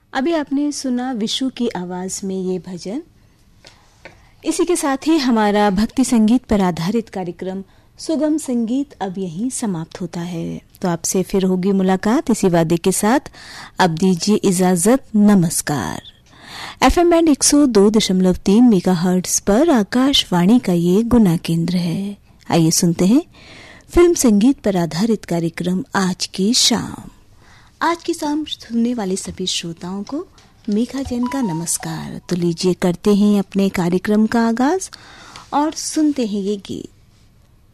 अभी आपने सुना विशु की आवाज में ये भजन। इसी के साथ ही हमारा भक्ति संगीत पर आधारित कार्यक्रम सुगम संगीत अब यहीं समाप्त होता है। तो आपसे फिर होगी मुलाकात इसी वादे के साथ। अब दीजिए इजाजत, नमस्कार। FM बैंड 102.3 मेगाहर्ट्ज पर आकाशवाणी का ये गुना केंद्र है। आइए सुनते हैं फिल्म संगीत पर आधारित कार्यक्रम आज की शाम। आज की शाम सुनने वाले सभी श्रोताओं को मेघा जैन का नमस्कार। तो लीजिए करते हैं अपने कार्यक्रम का आगाज और सुनते हैं ये गीत।